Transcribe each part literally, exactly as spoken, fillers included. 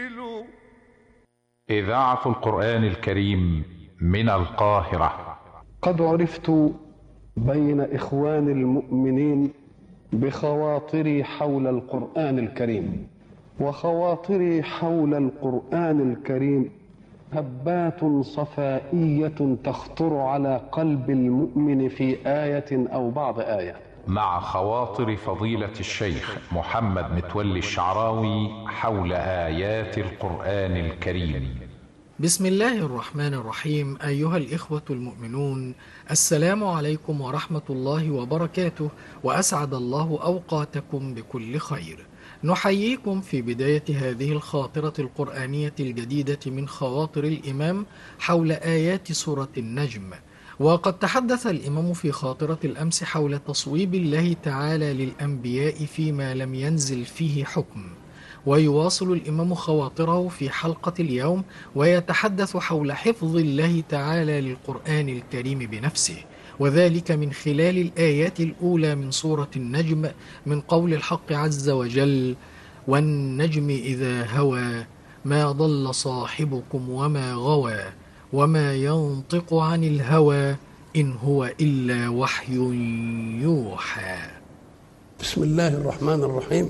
إذاعة القرآن الكريم من القاهرة. قد عرفت بين إخوان المؤمنين بخواطري حول القرآن الكريم، وخواطري حول القرآن الكريم هبات صفائية تخطر على قلب المؤمن في آية أو بعض آية. مع خواطر فضيلة الشيخ محمد متولي الشعراوي حول آيات القرآن الكريم. بسم الله الرحمن الرحيم. أيها الإخوة المؤمنون، السلام عليكم ورحمة الله وبركاته، وأسعد الله أوقاتكم بكل خير. نحييكم في بداية هذه الخاطرة القرآنية الجديدة من خواطر الإمام حول آيات سورة النجم. وقد تحدث الإمام في خاطرة الأمس حول تصويب الله تعالى للأنبياء فيما لم ينزل فيه حكم، ويواصل الإمام خواطره في حلقة اليوم ويتحدث حول حفظ الله تعالى للقرآن الكريم بنفسه، وذلك من خلال الآيات الأولى من سورة النجم، من قول الحق عز وجل: والنجم إذا هوى ما ضل صاحبكم وما غوى وما ينطق عن الهوى إن هو إلا وحي يوحى. بسم الله الرحمن الرحيم.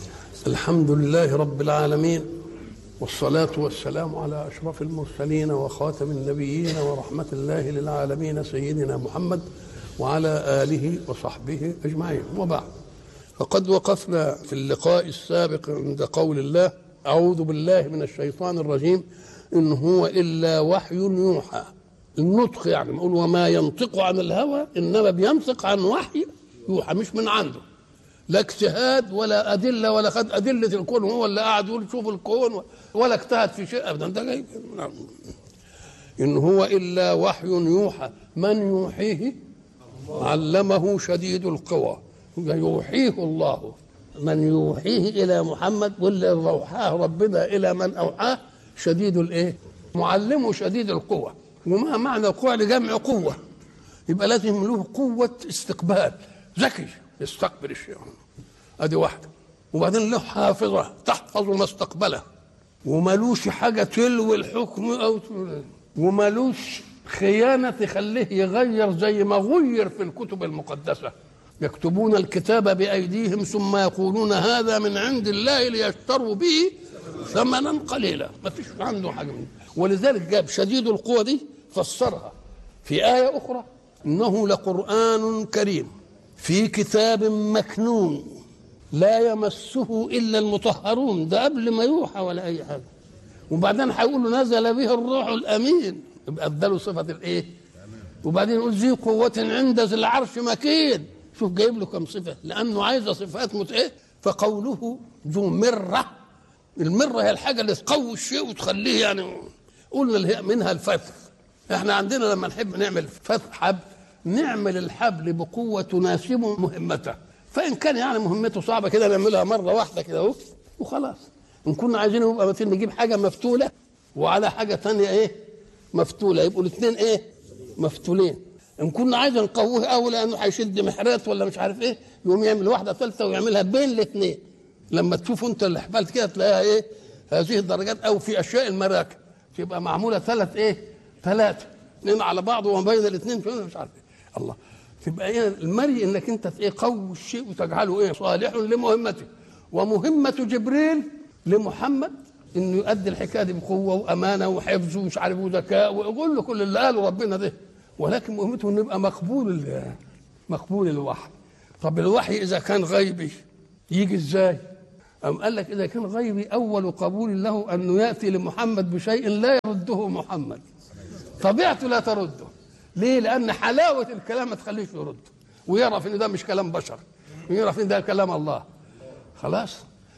الحمد لله رب العالمين، والصلاة والسلام على أشرف المرسلين وخاتم النبيين ورحمة الله للعالمين سيدنا محمد وعلى آله وصحبه أجمعين، وبعد. فقد وقفنا في اللقاء السابق عند قول الله: أعوذ بالله من الشيطان الرجيم، إن هو إلا وحي يوحى. النطق يعني نقول وما ينطق عن الهوى، إنما بينطق عن وحي يوحى، مش من عنده، لا اجتهاد ولا أدلة ولا خد أدلة الكون هو اللي قاعد يقول شوف الكون، ولا اجتهد في شيء أبدا. ده جاي إن هو إلا وحي يوحى. من يوحيه؟ علمه شديد القوى، يوحيه الله. من يوحيه إلى محمد، واللي أوحاه ربنا إلى من أوحاه شديد الإيه؟ معلمه شديد القوى. وما معنى القوة؟ لجمع قوة، يبقى لازم له قوة استقبال، ذكي يستقبل الشيء، ادي واحده. وبعدين له حافظه تحفظ ما استقبله، ومالوش حاجه تلوي الحكم او ومالوش خيانه تخليه يغير زي ما غير في الكتب المقدسه. يكتبون الكتاب بايديهم ثم يقولون هذا من عند الله ليشتروا به ثمنا قليلا. ما فيش عنده حاجه منه. ولذلك جاب شديد القوى دي فسرها في ايه اخرى: انه لقران كريم في كتاب مكنون لا يمسه إلا المطهرون. ده قبل ما يوحى ولا أي حاجة. وبعدين هيقولوا نزل به الروح الأمين، يبقى أبدلوا صفة الإيه؟ وبعدين يقول ذي قوة عند ذي العرش مكين. شوف جايب له كم صفة، لأنه عايز صفات مت إيه؟ فقوله ذو مرة. المرة هي الحاجة اللي تقوي الشيء وتخليه، يعني قلنا منها الفتح. إحنا عندنا لما نحب نعمل فتح حبل، نعمل الحبل بقوة تناسب مهمته. فإن كان يعني مهمته صعبة كده نعملها مرة واحدة كده اهو وخلاص. إن كنا عايزين يبقى مثلا نجيب حاجة مفتولة وعلى حاجة تانية إيه مفتولة، يبقوا الاثنين إيه مفتولين. إن كنا عايزين نقويه أوي لأنه هيشد محرات ولا مش عارف إيه، يقوم يعمل واحدة ثالثة ويعملها بين الاثنين. لما تشوفوا أنت اللي حبلت كده تلاقيها إيه هذه الدرجات. أو في أشياء المراكب تبقى معمولة ثلاث إيه ثلاثة اثنين على بعض وما بين الاثنين مش عارف إيه. الله، تبقى ايه المري انك انت ايه قوي الشيء وتجعله ايه صالح لمهمته. ومهمه جبريل لمحمد انه يؤدي الحكايه دي بقوه وامانه وحفظ ومش عارف وذكاء ويقول له كل اللي قاله ربنا ده. ولكن مهمته انه يبقى مقبول مقبول الوحي. طب الوحي اذا كان غيبي يجي ازاي؟ أم قال لك اذا كان غيبي اول قبول له انه ياتي لمحمد بشيء لا يرده محمد، طبيعته لا ترده. ليه؟ لأن حلاوة الكلام ما تخليش يرد، ويعرف إن ده مش كلام بشر، ويعرف إن ده كلام الله. خلاص.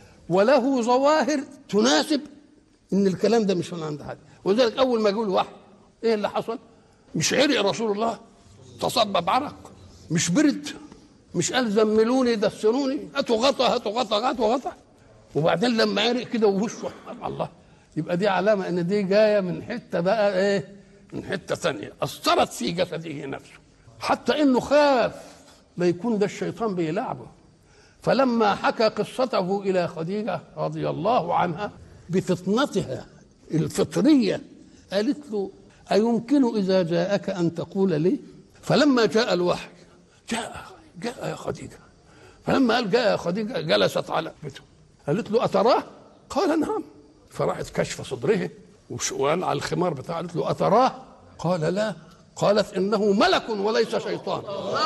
وله ظواهر تناسب إن الكلام ده مش من عند حد. ولذلك أول ما يقول واحد إيه اللي حصل؟ مش عرق رسول الله، تصبب عرق، مش برد، مش قال زملوني دسروني، هاتوا غطا هاتوا غطا هاتوا غطا. وبعدين لما عرق كده ووشه الله، يبقى دي علامة إن دي جاية من حتة بقى إيه؟ من حتة ثانية أثرت في جسده نفسه، حتى إنه خاف لا يكون ده الشيطان بيلعبه. فلما حكى قصته إلى خديجة رضي الله عنها بفطنتها الفطرية قالت له أيمكن إذا جاءك أن تقول لي؟ فلما جاء الوحي جاء جاء يا خديجة، فلما قال جاء يا خديجة جلست على بيته. قالت له أتراه؟ قال نعم. فراحت كشف صدره وقال على الخمار بتاعه، قالت له أتراه؟ قال لا. قالت إنه ملك وليس شيطان،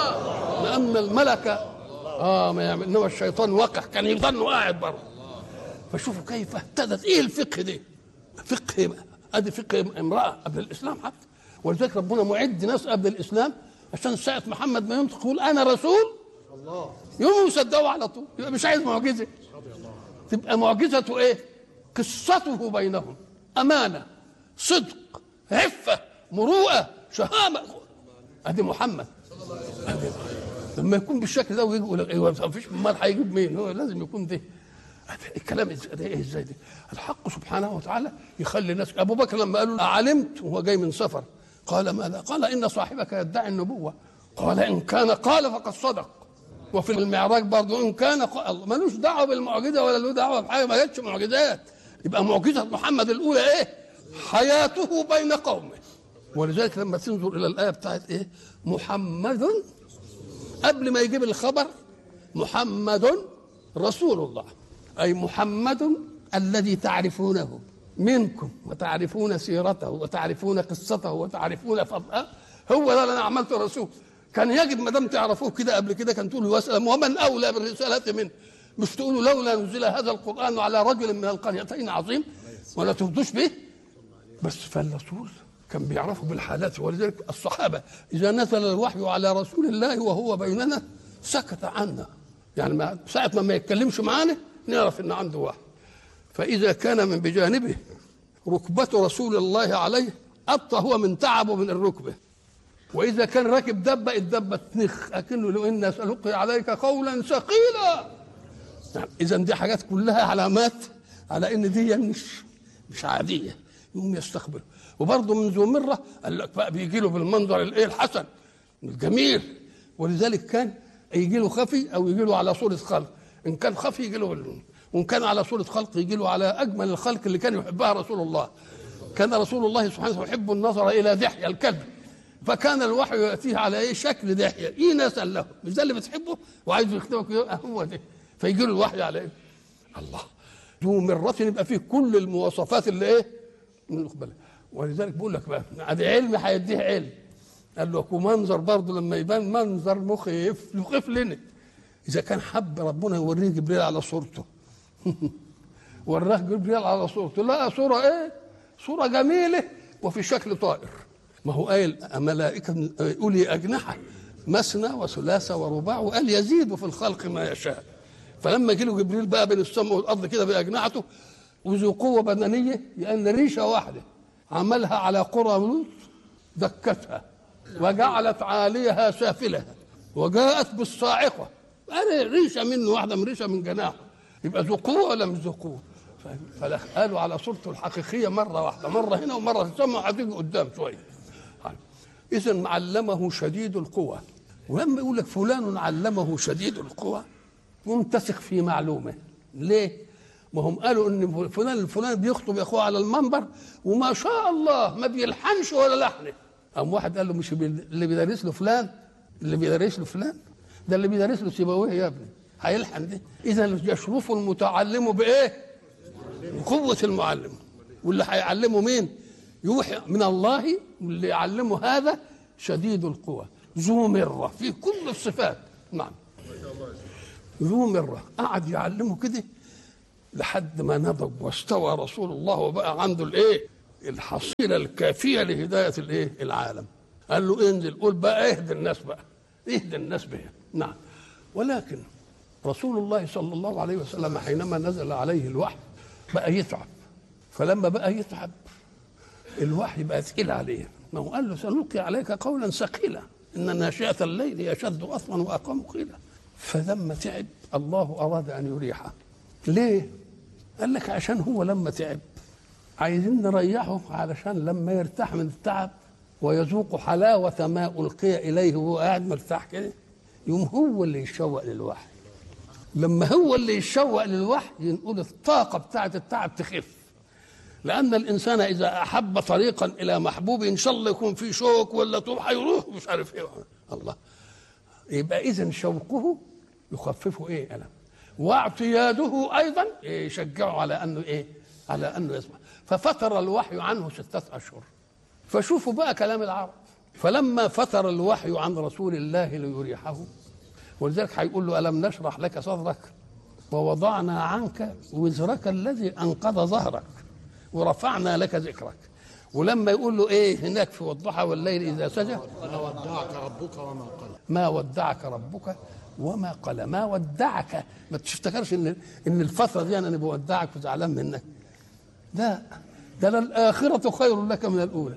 لأن الملك آه ما يعمل، إنما الشيطان وقح كان يظنه قاعد بره. فشوفوا كيف اهتدت. إيه الفقه ده؟ فقه أدي فقه امرأة قبل الإسلام حتى، ولذلك ربنا معد ناس قبل الإسلام عشان ساعة محمد ما ينطق يقول أنا رسول الله يوم يصدقوا على طول، يبقى مش عايز معجزة. تبقى معجزته إيه؟ قصته بينهم، أمانة، صدق، عفة، مروءة، شهامة. أدي محمد. أدي لما يكون بالشكل ده ويجي يقول ايوه ما فيش امال هيجيب مين؟ هو لازم يكون ده. الكلام ايه ازاي ده؟ الحق سبحانه وتعالى يخلي الناس. ابو بكر لما قالوا علمت وهو جاي من سفر قال ماذا؟ قال ان صاحبك يدعي النبوه. قال ان كان قال فقد صدق. وفي المعراج برضه ان كان قال، ملوش دعوه بالمعجزه ولا له دعوه بحاجه، ما جاتش معجزات. يبقى معجزه محمد الاولى ايه؟ حياته بين قومه. ولذلك لما تنظر الى الايه بتاعت ايه؟ محمد، قبل ما يجيب الخبر محمد رسول الله، أي محمد الذي تعرفونه منكم وتعرفون سيرته وتعرفون قصته وتعرفون فضله، هو ده اللي أنا عملته رسول. كان يجب ما دام تعرفوه كده قبل كده كان تقولوا وسلم ومن أولى بالرسالة منه، مش تقولوا لولا نزل هذا القرآن على رجل من القريتين عظيم ولا تهدوش به. بس فالرسول كان بيعرفوا بالحالات. ولذلك الصحابة إذا نزل الوحي على رسول الله وهو بيننا سكت عنا، يعني ما ساعة ما ما يتكلمش معانا نعرف إن عنده وحي. فإذا كان من بجانبه ركبة رسول الله عليه أبطأ هو من تعبه من الركبة، وإذا كان راكب دبة الدبة تنخ أكنه لو إن سألقي عليك قولا ثقيلا. يعني إذا دي حاجات كلها علامات على إن دي مش مش عادية، يقوم يستقبل. وبرضه من ذو مرة قال لك بقى بيجي له بالمنظر الايه الحسن الجميل. ولذلك كان يجي له خفي او يجي له على صورة خلق، ان كان خفي يجي له بال... وان كان على صورة خلق يجي له على اجمل الخلق اللي كان يحبها رسول الله. كان رسول الله سبحانه وتعالى يحب النظر الى دحية الكلب، فكان الوحي ياتيه على ايه؟ شكل دحية. ايه نسأل له مش ده اللي بتحبه وعايز يخدمك هو ده، فيجي له الوحي على ايه؟ الله. ذو مرة يبقى فيه كل المواصفات اللي ايه؟ من القبلة. ولذلك بقول لك بقى ادي علم هيديه علم. قال له ومنظر برضه لما يبان منظر مخيف يخيف لنا. اذا كان حب ربنا يوريه جبريل على صورته وراه جبريل على صورته، لا صوره ايه؟ صوره جميله وفي شكل طائر. ما هو قايل ملائكه اولي اجنحه مثنى وثلاثه ورباع، وقال يزيد في الخلق ما يشاء. فلما جه له جبريل بقى بين السماء والارض كده باجنحته وذو قوه بدنيه، لان ريشه واحده عملها على قرى لوط دكتها وجعلت عاليها سافلها وجاءت بالصاعقه، انا ريشه منه واحده من ريشه من جناحه، يبقى ذو قوه ولا مش ذو قوه؟ فقالوا على صورته الحقيقيه مره واحده، مره هنا ومره في السماء هتيجي قدام شويه. اذا علمه شديد القوى. ولما يقول لك فلان علمه شديد القوى ممتسك في معلومه. ليه؟ ما هم قالوا ان فلان الفلان بيخطب اخوه على المنبر وما شاء الله ما بيلحنش ولا لحنه. قام واحد قال له مش اللي بيدرس له فلان، اللي بيدرس له فلان ده اللي بيدرس له سيبويه يا ابني هيلحن ده. اذا يشرف المتعلم بايه؟ بقوه المعلم. واللي هيعلمه مين؟ يوحي من الله، واللي يعلمه هذا شديد القوى ذو مره في كل الصفات. نعم ذو مره. قعد يعلمه كده لحد ما نضج واستوى رسول الله وبقى عنده الايه؟ الحصيله الكافيه لهدايه الايه؟ العالم. قال له انزل قول بقى اهدي الناس بقى، اهدي الناس بها. نعم. ولكن رسول الله صلى الله عليه وسلم حينما نزل عليه الوحي بقى يتعب. فلما بقى يتعب الوحي بقى ثقيل عليه. ما هو قال له سنلقي عليك قولا ثقيلا ان ناشئه الليل يشد اصلا واقام قيلا. فلما تعب الله اراد ان يريحه. ليه؟ قال لك عشان هو لما تعب عايزين نريحه علشان لما يرتاح من التعب ويذوق حلاوة ما ألقي إليه وهو قاعد مرتاح كده يوم هو اللي يشوق للوحي. لما هو اللي يشوق للوحي ينقول الطاقة بتاعة التعب تخف لأن الإنسان إذا أحب طريقا إلى محبوب إن شاء الله يكون في شوك ولا طول هيروح مش عارف إيه الله، يبقى إذن شوقه يخففه إيه ألم، واعتياده أيضا يشجعه على أنه إيه، على أنه يسمع. ففتر الوحي عنه ستة أشهر. فشوفوا بقى كلام العرب، فلما فتر الوحي عن رسول الله ليريحه، ولذلك هيقول له ألم نشرح لك صدرك ووضعنا عنك وزرك الذي أنقض ظهرك ورفعنا لك ذكرك. ولما يقول له ايه هناك في والضحى والليل اذا سجى ما ودعك ربك وما قلى، ما ودعك ربك وما قلى. ما ودعك، ما تفتكرش ان ان الفتره دي انا بودعك وزعلان منك، لا، ده الاخره خير لك من الاولى.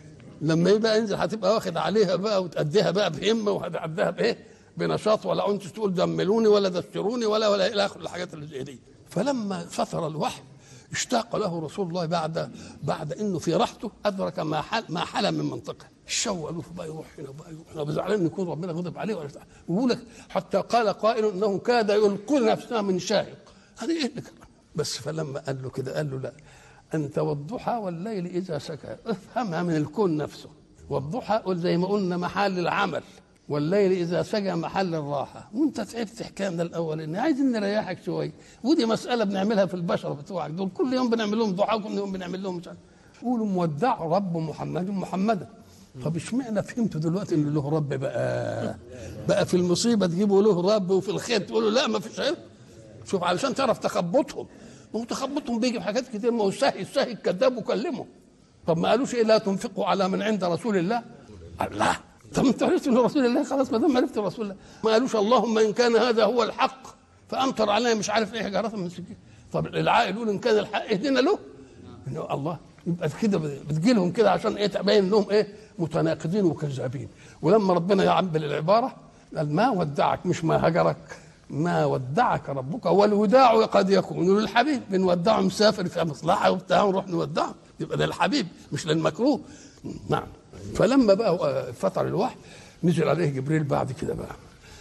لما يبقى انزل هتبقى واخد عليها بقى وتأديها بقى بهمه وهتأديها بايه، بنشاط، ولا انت تقول دملوني ولا دستروني ولا ولا الى اخر الحاجات اللي زي دي. فلما فتر الوحي اشتاق له رسول الله بعد بعد انه في راحته ادرك ما حل ما حل من منطقه الشوق له بقى يروح هنا بقى يروح هنا، زعلان يكون ربنا غضب عليه ولا يقول لك حتى قال قائل انه كاد يلقي نفسه من شاهق. هذه ايه اللي بس فلما قال له كده قال له لا، انت والضحى والليل اذا سكى، افهمها من الكون نفسه. والضحى زي ما قلنا محل العمل، والليل اذا سجى محل الراحه. وانت تعبت حكايه من الاول ان عايزين نريحك شويه، ودي مساله بنعملها في البشر بتوعك دول، كل يوم بنعمل لهم ضحى وكل يوم بنعمل لهم مش عارف. قولوا مودع رب محمد محمدا. طب اشمعنى فهمتوا دلوقتي ان له رب بقى؟ بقى في المصيبه تجيبوا له رب وفي الخير تقولوا لا ما فيش عيب. شوف علشان تعرف تخبطهم، ما هو تخبطهم بيجي بحاجات كتير. ما هو الساهي الساهي الكذاب وكلمه. طب ما قالوش ايه لا تنفقوا على من عند رسول الله؟ الله، طب انت عرفت ان رسول الله خلاص، ما دام عرفت رسول الله. ما قالوش اللهم ان كان هذا هو الحق فامطر علينا مش عارف ايه حجاره من سجين. طب العاقل يقول ان كان الحق اهدنا له. انه الله يبقى كده بتجي لهم كده عشان ايه، تبين لهم ايه، متناقضين وكذابين. ولما ربنا يعبر العباره قال ما ودعك، مش ما هجرك، ما ودعك ربك. والوداع قد يكون للحبيب، بنودعه مسافر في مصلحه وبتاع ونروح نودعه، يبقى ده الحبيب مش للمكروه. نعم. فلما بقى فتر الوحي نزل عليه جبريل بعد كده بقى،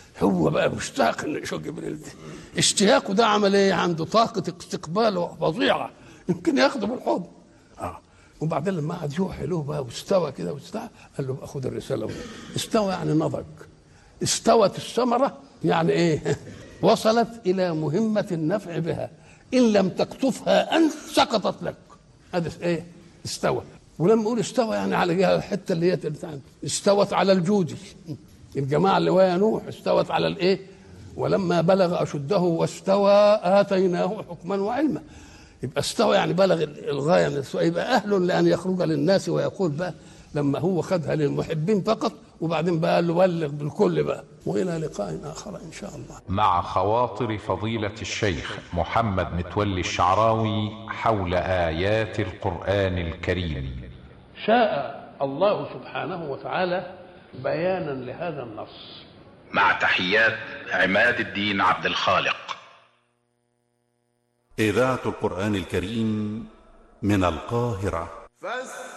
هو بقى مشتاق انه يشوف جبريل ده. اشتياقه ده عمل ايه؟ عنده طاقه استقبال فظيعه، يمكن ياخده بالحضن. اه وبعدين لما قعد يوحي له بقى واستوى كده واستوى، قال له خد الرساله. استوى يعني نضج، استوت الثمره يعني ايه؟ وصلت الى مهمه النفع بها، ان لم تقطفها انت سقطت لك. هذا ايه؟ استوى. ولما يقول استوى يعني على جهه الحته اللي هي استوت على الجودي، الجماعه اللي ويا نوح استوت على الايه؟ ولما بلغ اشده واستوى اتيناه حكما وعلما. يبقى استوى يعني بلغ الغايه من الاستواء، يبقى اهل لان يخرج للناس ويقول بقى لما هو خدها للمحبين فقط، وبعدين بقى قال له بلغ بالكل بقى. والى لقاء اخر ان شاء الله. مع خواطر فضيلة الشيخ محمد متولي الشعراوي حول آيات القرآن الكريم. شاء الله سبحانه وتعالى بيانا لهذا النص. مع تحيات عماد الدين عبد الخالق. إذاعة القرآن الكريم من القاهرة.